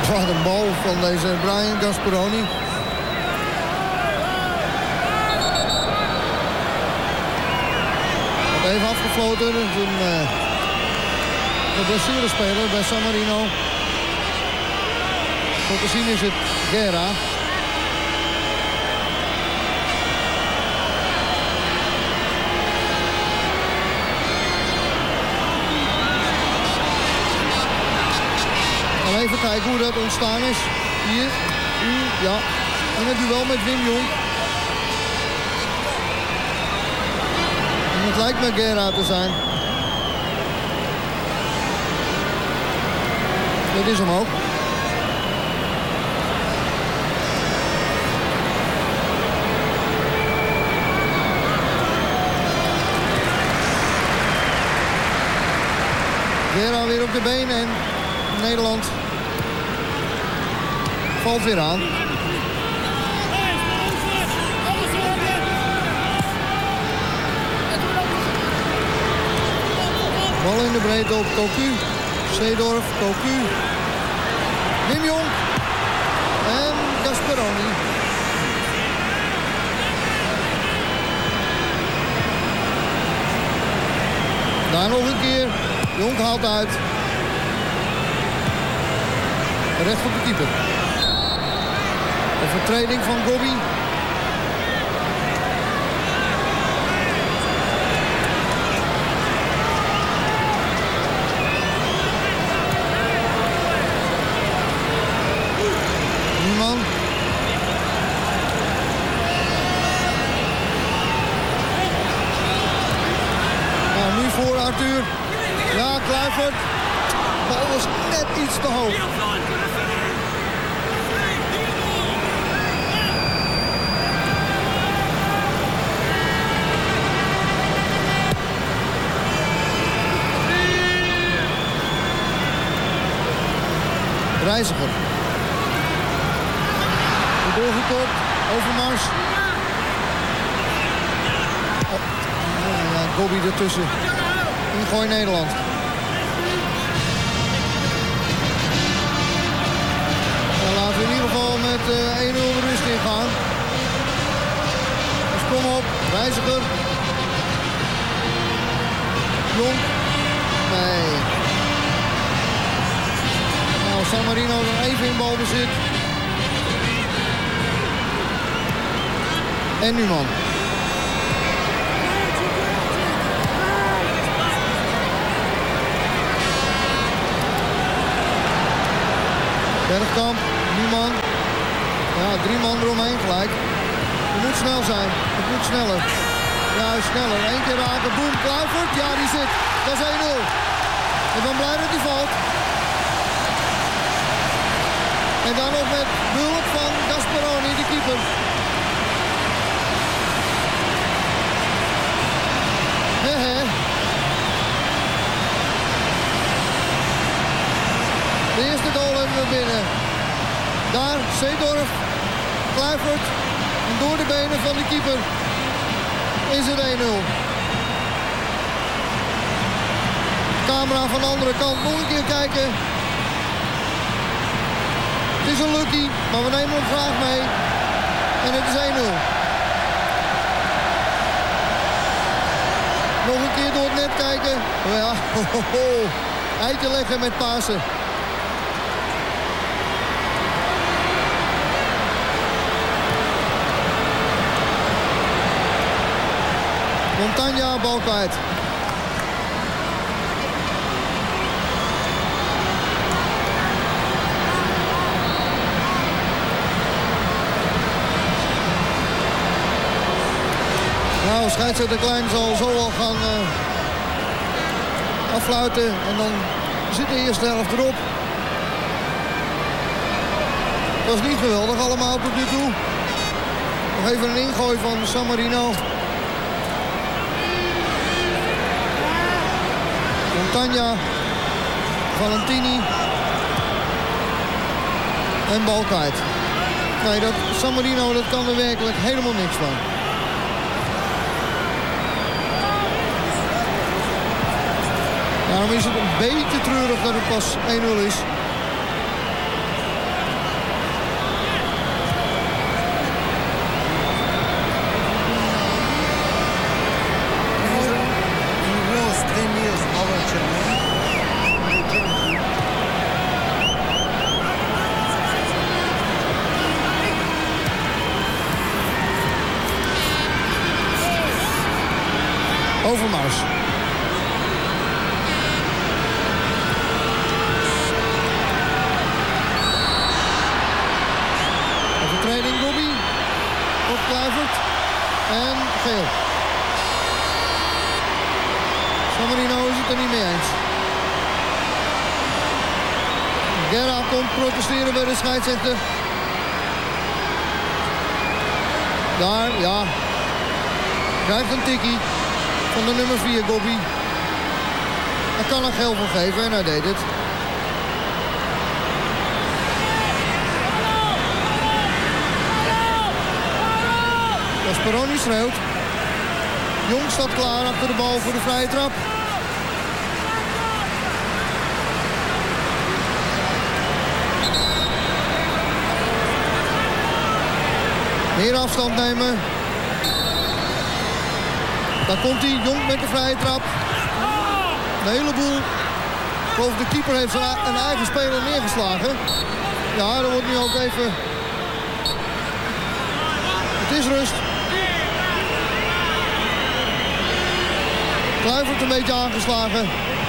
Wat een bal van deze Brian Gasperoni. Wordt even afgefloten. Een geblesseerde speler bij San Marino. Zo te zien is het Guerra. Even kijken hoe dat ontstaan is. Hier, ja, in het duel met Wim Jong. En het lijkt me Guerra te zijn. Dit is hem ook. Guerra weer op de been en Nederland valt weer aan. Bal in de breedte op Cocu. Seedorf, Cocu. Wim Jong. En Gasperoni. Daar nog een keer. Jong haalt uit. Recht op de keeper. Een vertreding van Gobby. Niemann. Nou, nu voor Arthur. Ja, Kluivert. De bal was net iets te hoog. Reiziger. Doorgekopt. Overmars. Oh. Ja, Gobby ertussen. Ingooi Nederland. Dan laten we in ieder geval met 1-0 de rust ingaan. Dus kom op. Reiziger. Jong. Nee. San Marino nog even in balbezit. En Numan. Bergkamp, Numan. Ja, 3 man eromheen gelijk. Het moet snel zijn. Het moet sneller. Ja, sneller. 1 keer raken. Boem, Kluivert. Ja, die zit. Dat is 1-0. Ik ben blij dat hij valt. En dan nog met hulp van Gasperoni, de keeper. De eerste goal hebben we binnen. Daar, Seedorf, Kluivert. En door de benen van de keeper is het 1-0. Camera van de andere kant, nog een keer kijken. Het is een lucky, maar we nemen hem graag mee. En het is 1-0. Nog een keer door het net kijken. Ja, eitje leggen met Pasen. Montagna, bal kwijt. Nou, scheidsrechter Klein zal zo al gaan affluiten. En dan zit de eerste helft erop. Dat was niet geweldig allemaal tot nu toe. Nog even een ingooi van San Marino. Montagna. Valentini. En bal kwijt. Nee, dat San Marino, dat kan er werkelijk helemaal niks van. Daarom is het een beetje treurig dat het pas 1-0 is. Overmars. Overtreding Bobby. Op Kluivert. En geel. San Marino is het er niet mee eens. Guerra komt protesteren bij de scheidsrechter. Daar, ja. Krijgt een tikkie van de nummer 4, Gobby. Hij kan er geel voor geven en hij deed het. Gasperoni schreeuwt. Jong staat klaar achter de bal voor de vrije trap. Meer afstand nemen. Daar komt hij, Jong met de vrije trap. Een heleboel. Ik geloof de keeper heeft een eigen speler neergeslagen. Ja, dat wordt nu ook even... Het is rust. Kluivert een beetje aangeslagen.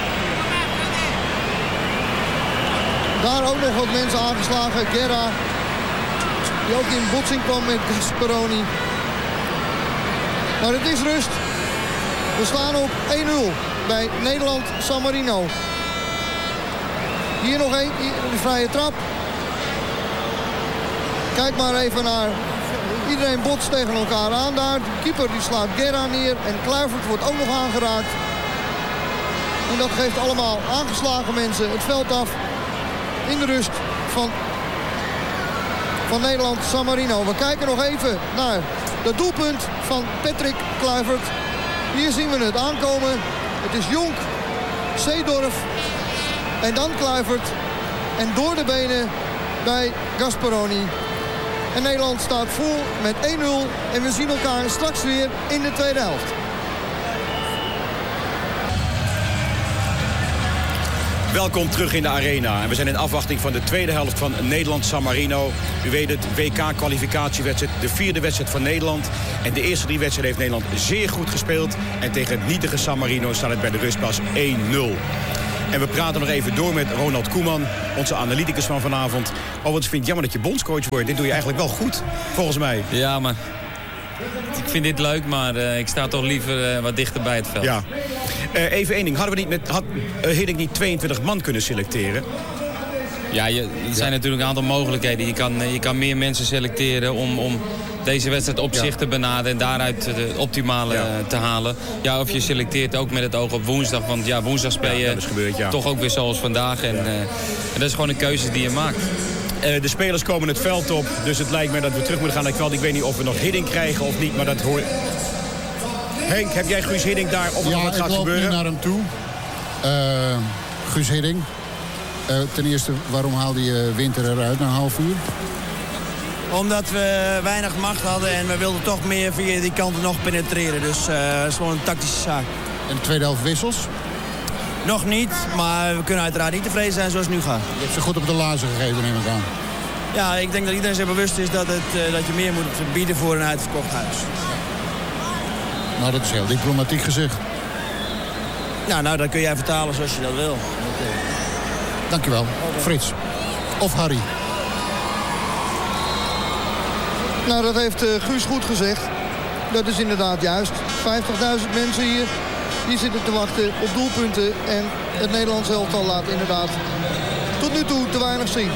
Daar ook nog wat mensen aangeslagen. Guerra. Die ook in botsing kwam met Gasperoni. Maar het is rust. We staan op 1-0 bij Nederland-San Marino. Hier nog één, de vrije trap. Kijk maar even naar... Iedereen botst tegen elkaar aan daar. De keeper die slaat Guerra neer. En Kluivert wordt ook nog aangeraakt. En dat geeft allemaal aangeslagen mensen het veld af. In de rust van Nederland-San Marino. We kijken nog even naar het doelpunt van Patrick Kluivert. Hier zien we het aankomen. Het is Jonk, Seedorf en dan Kluivert. En door de benen bij Gasperoni. En Nederland staat vol met 1-0. En we zien elkaar straks weer in de tweede helft. Welkom terug in de arena. En we zijn in afwachting van de tweede helft van Nederland-San Marino. U weet het, WK-kwalificatiewedstrijd, de 4e wedstrijd van Nederland. En de eerste 3 wedstrijden heeft Nederland zeer goed gespeeld. En tegen het nietige San Marino staat het bij de rust pas 1-0. En we praten nog even door met Ronald Koeman, onze analyticus van vanavond. Oh, wat vind ik jammer dat je bondscoach wordt. Dit doe je eigenlijk wel goed, volgens mij. Ja, maar ik vind dit leuk, maar ik sta toch liever wat dichter bij het veld. Ja. Even één ding. Had Hiddink niet 22 man kunnen selecteren? Ja, er zijn natuurlijk een aantal mogelijkheden. Je kan meer mensen selecteren om deze wedstrijd op zich te benaderen en daaruit het optimale te halen. Ja, of je selecteert ook met het oog op woensdag. Want ja, woensdag speel je toch ook weer zoals vandaag. En dat is gewoon een keuze die je maakt. De spelers komen het veld op, dus het lijkt mij dat we terug moeten gaan naar het veld. Ik weet niet of we nog Hiddink krijgen of niet, maar dat hoor... Henk, heb jij Guus Hiddink daar of wat gaat gebeuren? Ja, ik loop nu naar hem toe. Guus Hiddink. Ten eerste, waarom haalde je Winter eruit na een half uur? Omdat we weinig macht hadden en we wilden toch meer via die kanten nog penetreren. Dus dat is gewoon een tactische zaak. En de tweede helft wissels? Nog niet, maar we kunnen uiteraard niet tevreden zijn zoals het nu gaat. Je hebt ze goed op de lazen gegeven, neem ik aan. Ja, ik denk dat iedereen zich bewust is dat je meer moet bieden voor een uitverkocht huis. Nou, dat is heel diplomatiek gezegd. Ja, nou, dat kun jij vertalen zoals je dat wil. Dankjewel. Frits. Of Harry. Nou, dat heeft Guus goed gezegd. Dat is inderdaad juist. 50.000 mensen hier. Die zitten te wachten op doelpunten. En het Nederlands elftal laat inderdaad tot nu toe te weinig zien.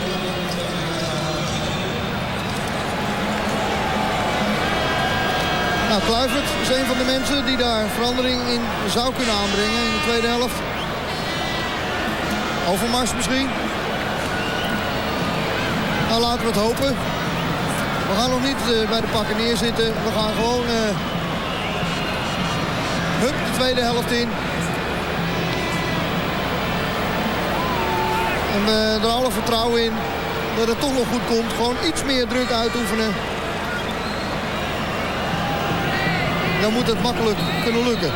Nou, Kluivert is een van de mensen die daar verandering in zou kunnen aanbrengen in de tweede helft. Overmars misschien. Nou, laten we het hopen. We gaan nog niet bij de pakken neerzitten. We gaan gewoon de tweede helft in. En we hebben er alle vertrouwen in dat het toch nog goed komt. Gewoon iets meer druk uitoefenen. Dan moet het makkelijk kunnen lukken.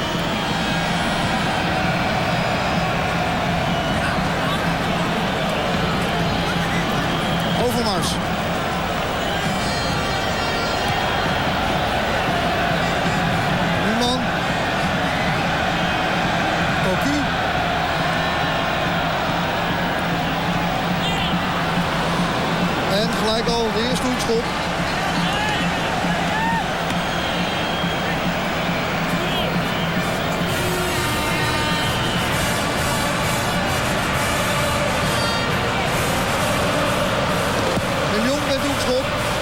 Overmars. Numan. gelijk al de eerste hoekschop. En Jong met hoekschop.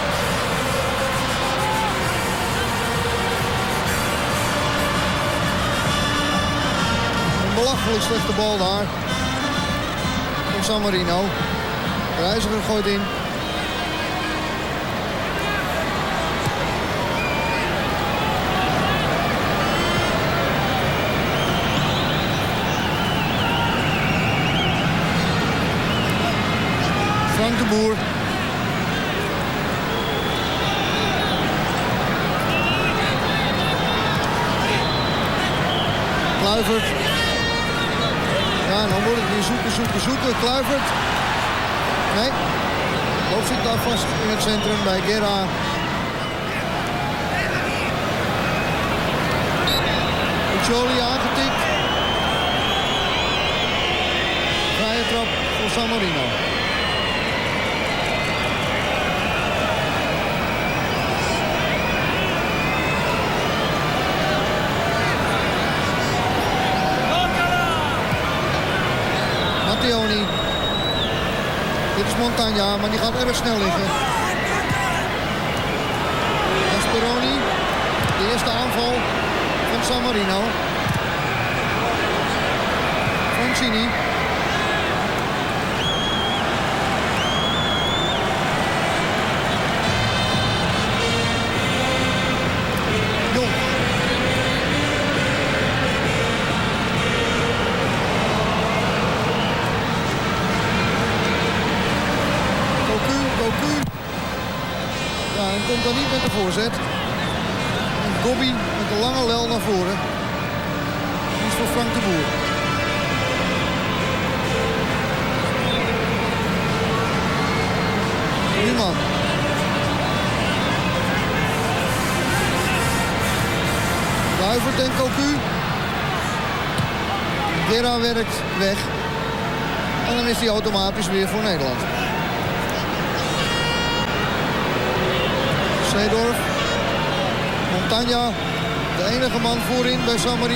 Een belachelijk slechte bal daar. Van San Marino. De Reiziger gooit in. Frank de Boer. Kluivert. Ja, dan wordt het weer zoeken. Kluivert. Nee. Loopt zich daar vast in het centrum bij Guerra. Uccioli aangetikt. Vrije trap voor San Marino. Mattioni. Dit is Montagna, maar die gaat erg snel liggen. Gasperoni. De eerste aanval van San Marino. Francini. Jong. Cocu. Ja, en komt dan niet met de voorzet. En Gobbi met de lange lel naar voren. Die is voor Frank de Boer. Numan. Kluivert en Cocu. Guerra werkt weg. En dan is hij automatisch weer voor Nederland. Seedorf. Montagna, de enige man voorin bij San Marino.